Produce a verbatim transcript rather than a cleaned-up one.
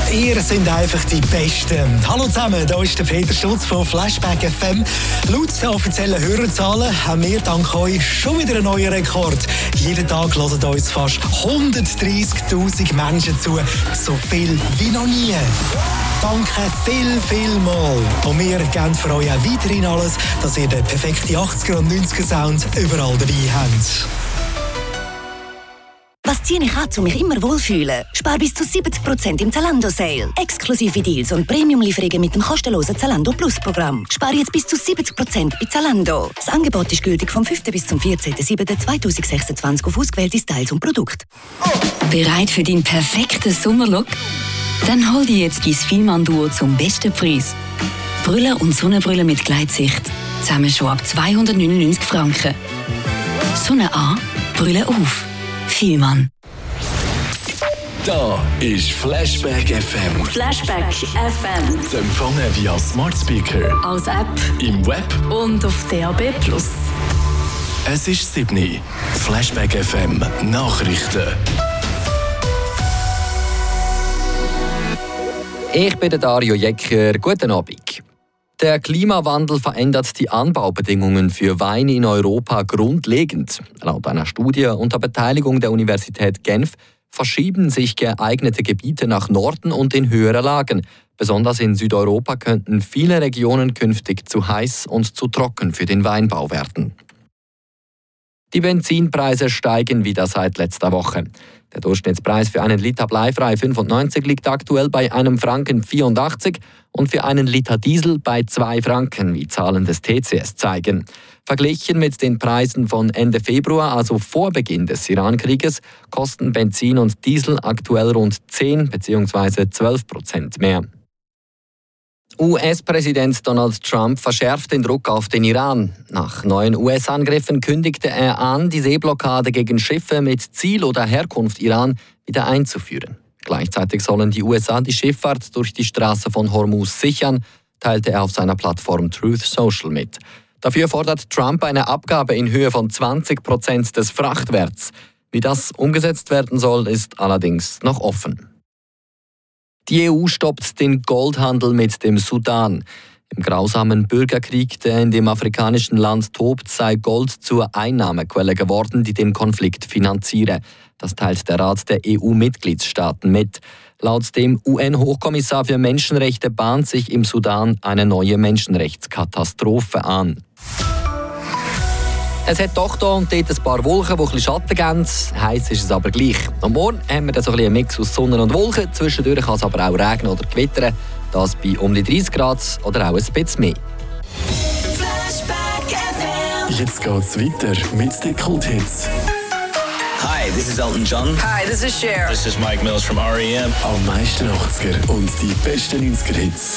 Ihr seid einfach die Besten. Hallo zusammen, hier ist der Peter Schulz von Flashback F M. Laut den offiziellen Hörerzahlen haben wir dank euch schon wieder einen neuen Rekord. Jeden Tag hören uns fast hundertdreissigtausend Menschen zu. So viel wie noch nie. Danke viel, viel mal. Und wir geben für euch auch weiterhin alles, dass ihr den perfekten achtziger und neunziger Sound überall dabei habt. Was ziehe ich an, um mich immer wohlfühlen? Spar bis zu siebzig Prozent im Zalando-Sale. Exklusive Deals und Premium-Lieferungen mit dem kostenlosen Zalando Plus-Programm. Spar jetzt bis zu siebzig Prozent bei Zalando. Das Angebot ist gültig vom fünften bis zum vierzehnten siebten zweitausendsechsundzwanzig auf ausgewählte Styles und Produkte. Bereit für deinen perfekten Sommerlook? Dann hol dir jetzt dein Fielmann-Duo zum besten Preis. Brille und Sonnenbrille mit Gleitsicht. Zusammen schon ab zweihundertneunundneunzig Franken. Sonne an, Brille auf. Fielmann. Da ist Flashback F M. Flashback F M. Zu empfangen via Smart Speaker, Als App im Web und auf D A B plus. Es ist sieben. Flashback F M Nachrichten. Ich bin der Dario Jecker. Guten Abend. Der Klimawandel verändert die Anbaubedingungen für Wein in Europa grundlegend. Laut einer Studie unter Beteiligung der Universität Genf verschieben sich geeignete Gebiete nach Norden und in höhere Lagen. Besonders in Südeuropa könnten viele Regionen künftig zu heiß und zu trocken für den Weinbau werden. Die Benzinpreise steigen wieder seit letzter Woche. Der Durchschnittspreis für einen Liter Bleifrei fünfundneunzig liegt aktuell bei einem Franken vierundachtzig und für einen Liter Diesel bei zwei Franken, wie Zahlen des T C S zeigen. Verglichen mit den Preisen von Ende Februar, also vor Beginn des Iran-Krieges, kosten Benzin und Diesel aktuell rund zehn bzw. zwölf Prozent mehr. U S-Präsident Donald Trump verschärft den Druck auf den Iran. Nach neuen U S-Angriffen kündigte er an, die Seeblockade gegen Schiffe mit Ziel oder Herkunft Iran wieder einzuführen. Gleichzeitig sollen die U S A die Schifffahrt durch die Straße von Hormuz sichern, teilte er auf seiner Plattform Truth Social mit. Dafür fordert Trump eine Abgabe in Höhe von zwanzig Prozent des Frachtwerts. Wie das umgesetzt werden soll, ist allerdings noch offen. Die E U stoppt den Goldhandel mit dem Sudan. Im grausamen Bürgerkrieg, der in dem afrikanischen Land tobt, sei Gold zur Einnahmequelle geworden, die den Konflikt finanziere. Das teilt der Rat der E U-Mitgliedstaaten mit. Laut dem U N-Hochkommissar für Menschenrechte bahnt sich im Sudan eine neue Menschenrechtskatastrophe an. Es hat doch hier und dort ein paar Wolken, die ein bisschen Schatten geben. Heiß ist es aber gleich. Am Morgen haben wir dann so ein bisschen einen Mix aus Sonne und Wolken. Zwischendurch kann es aber auch regnen oder gewittern. Das bei um die dreißig Grad oder auch ein bisschen mehr. Jetzt geht's weiter mit den Kulthits. Hi, this is Elton John. Hi, this is Cher. This is Mike Mills from R E M. Am meisten achtziger und die besten neunziger Hits.